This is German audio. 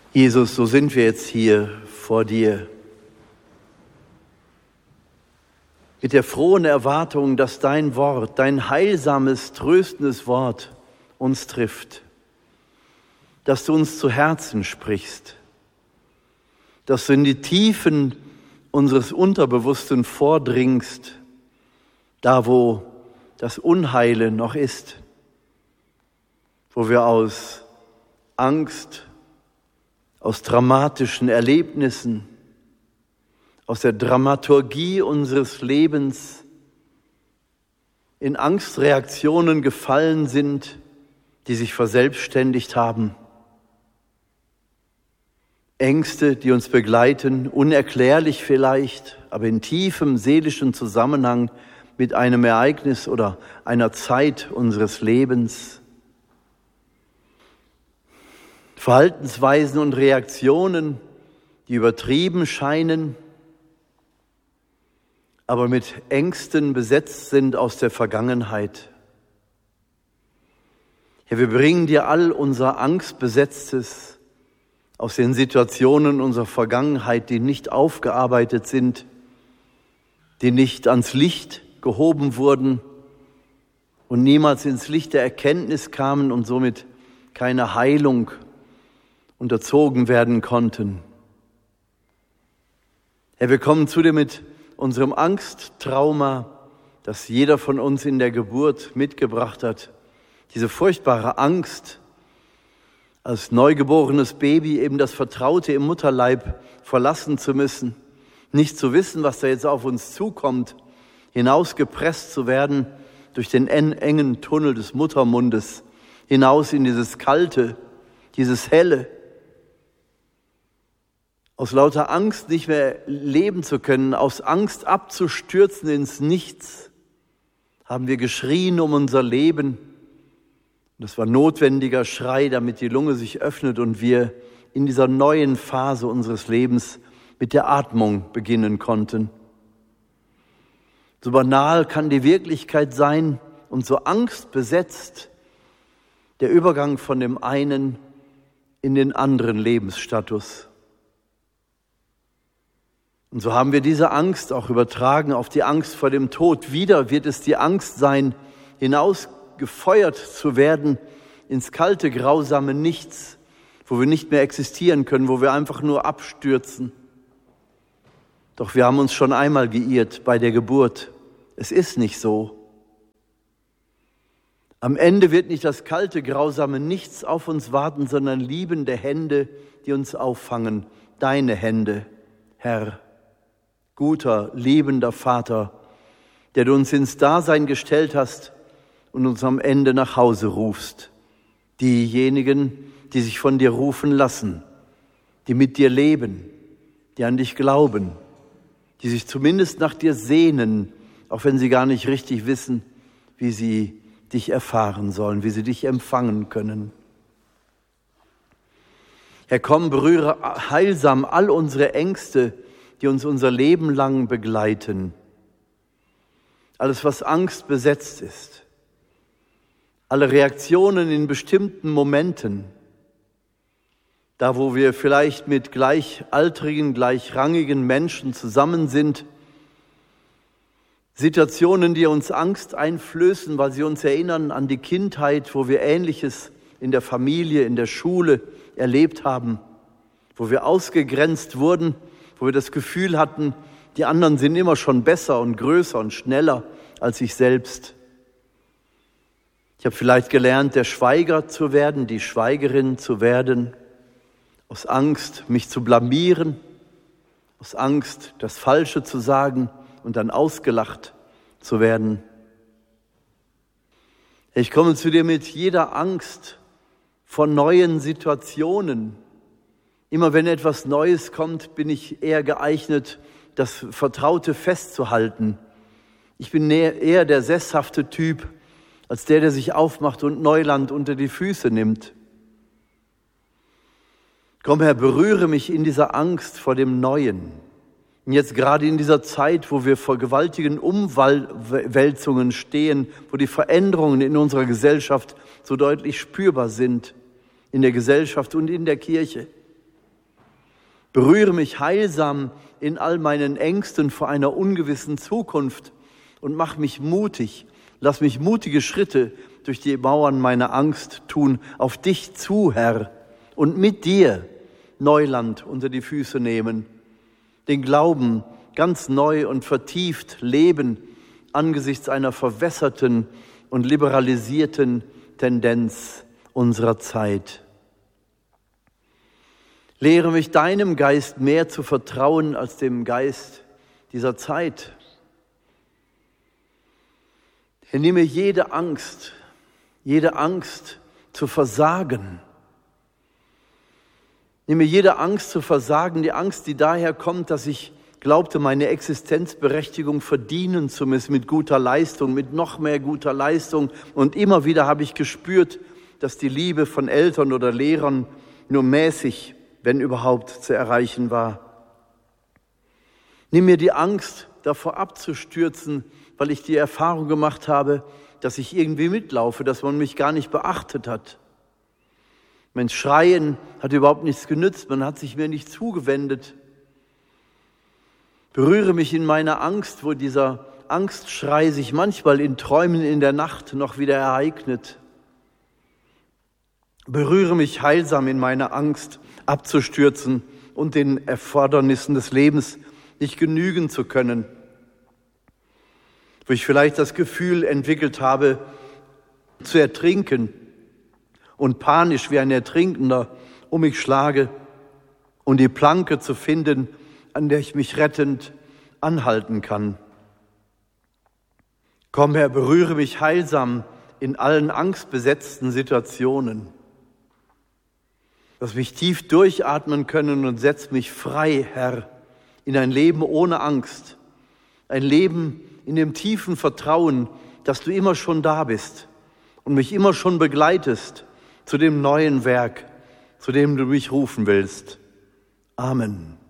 Jesus, so sind wir jetzt hier vor dir. Mit der frohen Erwartung, dass dein Wort, dein heilsames, tröstendes Wort uns trifft. Dass du uns zu Herzen sprichst. Dass du in die Tiefen unseres Unterbewussten vordringst, da wo das Unheile noch ist, wo wir aus Angst, aus dramatischen Erlebnissen, aus der Dramaturgie unseres Lebens in Angstreaktionen gefallen sind, die sich verselbstständigt haben. Ängste, die uns begleiten, unerklärlich vielleicht, aber in tiefem seelischen Zusammenhang mit einem Ereignis oder einer Zeit unseres Lebens. Verhaltensweisen und Reaktionen, die übertrieben scheinen, aber mit Ängsten besetzt sind aus der Vergangenheit. Herr, wir bringen dir all unser Angstbesetztes aus den Situationen unserer Vergangenheit, die nicht aufgearbeitet sind, die nicht ans Licht gehoben wurden und niemals ins Licht der Erkenntnis kamen und somit keine Heilung unterzogen werden konnten. Herr, wir kommen zu dir mit unserem Angsttrauma, das jeder von uns in der Geburt mitgebracht hat. Diese furchtbare Angst, als neugeborenes Baby eben das Vertraute im Mutterleib verlassen zu müssen, nicht zu wissen, was da jetzt auf uns zukommt, hinausgepresst zu werden durch den engen Tunnel des Muttermundes, hinaus in dieses Kalte, dieses Helle. Aus lauter Angst nicht mehr leben zu können, aus Angst abzustürzen ins Nichts, haben wir geschrien um unser Leben. Das war notwendiger Schrei, damit die Lunge sich öffnet und wir in dieser neuen Phase unseres Lebens mit der Atmung beginnen konnten. So banal kann die Wirklichkeit sein und so angstbesetzt der Übergang von dem einen in den anderen Lebensstatus. Und so haben wir diese Angst auch übertragen auf die Angst vor dem Tod. Wieder wird es die Angst sein, hinausgefeuert zu werden ins kalte, grausame Nichts, wo wir nicht mehr existieren können, wo wir einfach nur abstürzen. Doch wir haben uns schon einmal geirrt bei der Geburt. Es ist nicht so. Am Ende wird nicht das kalte, grausame Nichts auf uns warten, sondern liebende Hände, die uns auffangen. Deine Hände, Herr. Guter, liebender Vater, der du uns ins Dasein gestellt hast und uns am Ende nach Hause rufst. Diejenigen, die sich von dir rufen lassen, die mit dir leben, die an dich glauben, die sich zumindest nach dir sehnen, auch wenn sie gar nicht richtig wissen, wie sie dich erfahren sollen, wie sie dich empfangen können. Herr, komm, berühre heilsam all unsere Ängste, die uns unser Leben lang begleiten. Alles, was Angst besetzt ist. Alle Reaktionen in bestimmten Momenten. Da, wo wir vielleicht mit gleichaltrigen, gleichrangigen Menschen zusammen sind. Situationen, die uns Angst einflößen, weil sie uns erinnern an die Kindheit, wo wir Ähnliches in der Familie, in der Schule erlebt haben. Wo wir ausgegrenzt wurden, wo wir das Gefühl hatten, die anderen sind immer schon besser und größer und schneller als ich selbst. Ich habe vielleicht gelernt, der Schweiger zu werden, die Schweigerin zu werden, aus Angst, mich zu blamieren, aus Angst, das Falsche zu sagen und dann ausgelacht zu werden. Ich komme zu dir mit jeder Angst vor neuen Situationen. Immer wenn etwas Neues kommt, bin ich eher geeignet, das Vertraute festzuhalten. Ich bin eher der sesshafte Typ, als der sich aufmacht und Neuland unter die Füße nimmt. Komm, Herr, berühre mich in dieser Angst vor dem Neuen. Und jetzt gerade in dieser Zeit, wo wir vor gewaltigen Umwälzungen stehen, wo die Veränderungen in unserer Gesellschaft so deutlich spürbar sind, in der Gesellschaft und in der Kirche. Berühre mich heilsam in all meinen Ängsten vor einer ungewissen Zukunft und mach mich mutig. Lass mich mutige Schritte durch die Mauern meiner Angst tun, auf dich zu, Herr, und mit dir Neuland unter die Füße nehmen, den Glauben ganz neu und vertieft leben angesichts einer verwässerten und liberalisierten Tendenz unserer Zeit. Lehre mich deinem Geist mehr zu vertrauen als dem Geist dieser Zeit. Herr, nimm mir jede Angst zu versagen. Nimm mir jede Angst zu versagen, die Angst, die daher kommt, dass ich glaubte, meine Existenzberechtigung verdienen zu müssen mit guter Leistung, mit noch mehr guter Leistung. Und immer wieder habe ich gespürt, dass die Liebe von Eltern oder Lehrern nur mäßig, wenn überhaupt, zu erreichen war. Nimm mir die Angst, davor abzustürzen, weil ich die Erfahrung gemacht habe, dass ich irgendwie mitlaufe, dass man mich gar nicht beachtet hat. Mein Schreien hat überhaupt nichts genützt, man hat sich mir nicht zugewendet. Berühre mich in meiner Angst, wo dieser Angstschrei sich manchmal in Träumen in der Nacht noch wieder ereignet. Berühre mich heilsam in meiner Angst, abzustürzen und den Erfordernissen des Lebens nicht genügen zu können. Wo ich vielleicht das Gefühl entwickelt habe, zu ertrinken und panisch wie ein Ertrinkender um mich schlage und die Planke zu finden, an der ich mich rettend anhalten kann. Komm, Herr, berühre mich heilsam in allen angstbesetzten Situationen. Lass mich tief durchatmen können und setz mich frei, Herr, in ein Leben ohne Angst. Ein Leben in dem tiefen Vertrauen, dass du immer schon da bist und mich immer schon begleitest zu dem neuen Werk, zu dem du mich rufen willst. Amen.